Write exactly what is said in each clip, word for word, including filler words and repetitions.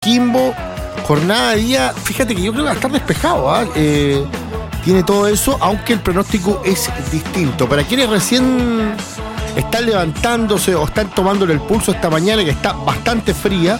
Coquimbo, jornada de día, fíjate que yo creo que va a estar despejado, ¿eh? Eh, tiene todo eso, aunque el pronóstico es distinto. Para quienes recién están levantándose o están tomándole el pulso esta mañana, que está bastante fría,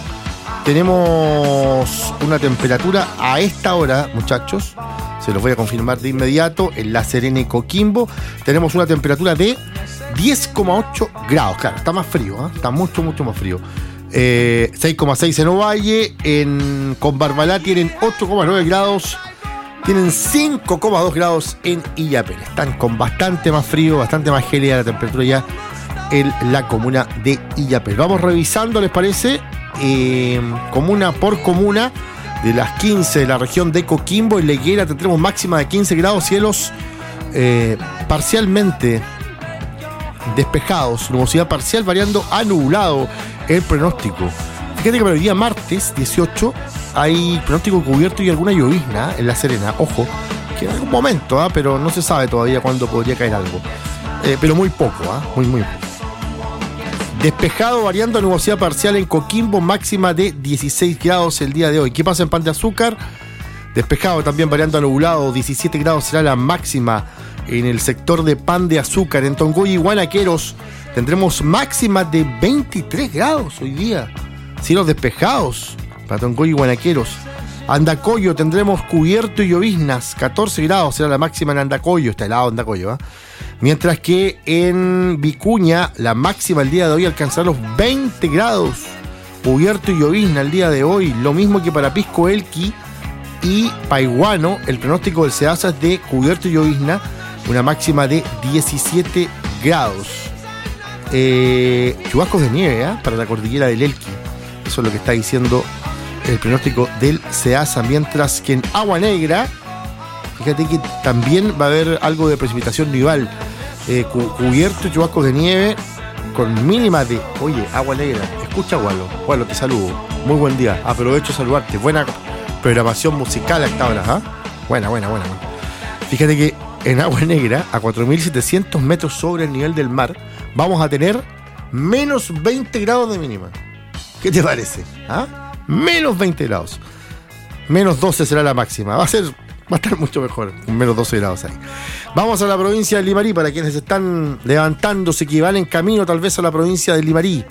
tenemos una temperatura a esta hora, muchachos, se los voy a confirmar de inmediato, en La Serena y Coquimbo, tenemos una temperatura de diez coma ocho grados, claro, está más frío, ¿eh? Está mucho, mucho más frío. Eh, seis coma seis en Ovalle, en Combarbalá tienen ocho coma nueve grados, tienen cinco coma dos grados en Illapel. Están con bastante más frío, bastante más gélida la temperatura ya en la comuna de Illapel. Vamos revisando, ¿les parece? Eh, comuna por comuna, de las quince de la región de Coquimbo. En Leguera tendremos máxima de quince grados, cielos eh, parcialmente despejados, nubosidad parcial variando a nublado el pronóstico. Fíjate que para el día martes dieciocho hay pronóstico cubierto y alguna llovizna en La Serena. Ojo, que en algún momento, ¿eh? Pero no se sabe todavía cuándo podría caer algo. Eh, pero muy poco, ¿eh? muy, muy poco. Despejado variando a nubosidad parcial en Coquimbo, máxima de dieciséis grados el día de hoy. ¿Qué pasa en Pan de Azúcar? Despejado también variando a nublado, diecisiete grados será la máxima en el sector de Pan de Azúcar. En Tongoy y Guanaqueros tendremos máxima de veintitrés grados hoy día. Cielos despejados para Tongoy y Guanaqueros. Andacoyo tendremos cubierto y lloviznas, catorce grados será la máxima en Andacoyo, está helado Andacoyo, ¿eh? Mientras que en Vicuña la máxima el día de hoy alcanzará los veinte grados, cubierto y llovizna el día de hoy, lo mismo que para Pisco Elqui y Paiguano. El pronóstico del SEASA es de cubierto y llovizna, una máxima de diecisiete grados. Eh, chubascos de nieve, ¿eh? Para la cordillera del Elqui, eso es lo que está diciendo el pronóstico del SEASA. Mientras que en Agua Negra, fíjate que también va a haber algo de precipitación nival, eh, cu- cubierto y chubascos de nieve con mínima de, oye, Agua Negra, escucha Gualo, Gualo, te saludo, muy buen día, aprovecho de saludarte, buena programación musical a esta hora, ¿eh? buena, buena, buena, buena. Fíjate que en Agua Negra, a cuatro mil setecientos metros sobre el nivel del mar, vamos a tener menos veinte grados de mínima. ¿Qué te parece? ¿Ah? Menos veinte grados. Menos doce será la máxima. Va a ser, va a estar mucho mejor, con menos doce grados ahí. Vamos a la provincia de Limarí, para quienes están levantándose, que van en camino tal vez a la provincia de Limarí.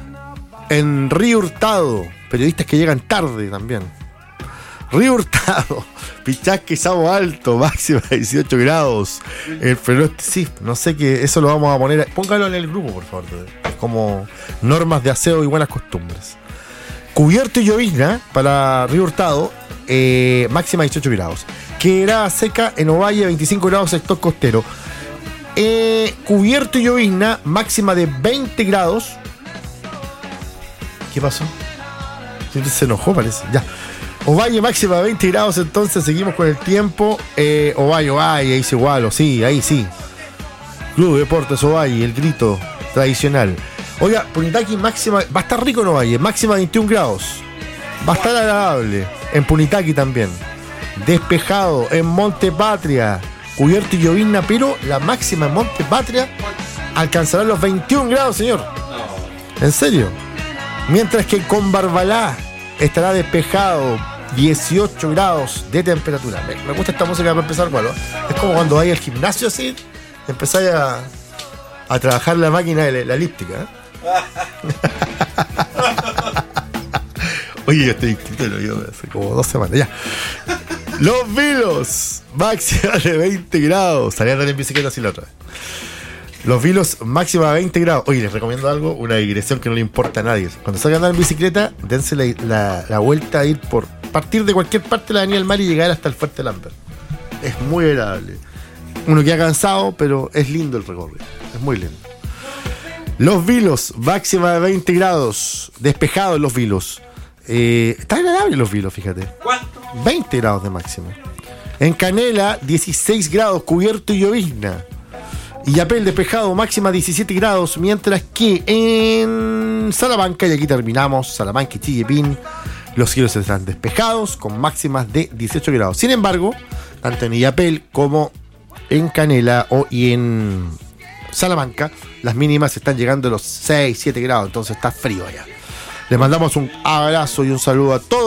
En Río Hurtado, periodistas que llegan tarde también. Río Hurtado, Pichasque y Sabo Alto, máxima de dieciocho grados. El pronóstico, sí, no sé qué, eso lo vamos a poner. Póngalo en el grupo, por favor, como normas de aseo y buenas costumbres. Cubierto y llovizna para Río Hurtado, eh, máxima de dieciocho grados. Quebrada Seca en Ovalle, veinticinco grados, sector costero. Eh, cubierto y llovizna, máxima de veinte grados. ¿Qué pasó? Se enojó, parece. Ya. Ovalle, máxima de veinte grados, entonces seguimos con el tiempo. Eh, Ovalle, Ovalle, ahí se igualo, sí, ahí sí. Club Deportes Ovalle, el grito tradicional. Oiga, Punitaqui máxima, va a estar rico en Ovalle, máxima de veintiún grados. Va a estar agradable. En Punitaqui también. Despejado en Monte Patria, cubierto y llovizna, pero la máxima en Monte Patria alcanzará los veintiún grados, señor. ¿En serio? Mientras que con Barbalá estará despejado, dieciocho grados de temperatura. Me, me gusta esta música para empezar, bueno, es como cuando vais al gimnasio así, empezáis a, a trabajar la máquina de la, la elíptica, ¿eh? Oye, yo estoy inscrito hace como dos semanas ya. Los Vilos, máxima de veinte grados. Salí a andar en bicicleta así la otra vez. Los Vilos, máxima de veinte grados. Oye, les recomiendo algo, una digresión que no le importa a nadie. Cuando salgan a andar en bicicleta, dense la, la, la vuelta a ir por partir de cualquier parte de la Avenida del Mar y llegar hasta el Fuerte Lambert. Es muy agradable. Uno queda cansado, pero es lindo el recorrido. Es muy lindo. Los Vilos, máxima de veinte grados. Despejados Los Vilos. Eh, está agradable Los Vilos, fíjate. ¿Cuánto? veinte grados de máxima. En Canela, dieciséis grados, cubierto y llovizna. Illapel despejado, máxima diecisiete grados. Mientras que en Salamanca, y aquí terminamos, Salamanca y Chillepín, los cielos están despejados con máximas de dieciocho grados. Sin embargo, tanto en Illapel como en Canela o y en Salamanca, las mínimas están llegando a los seis, siete grados, entonces está frío allá. Les mandamos un abrazo y un saludo a todos.